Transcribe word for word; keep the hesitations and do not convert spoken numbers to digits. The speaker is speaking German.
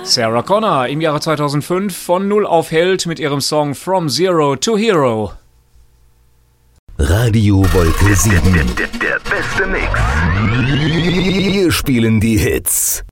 Sarah Connor im Jahre zweitausendfünf von Null auf Held mit ihrem Song From Zero to Hero. Radio Wolke sieben. Der, der, der beste Mix. Wir spielen die Hits.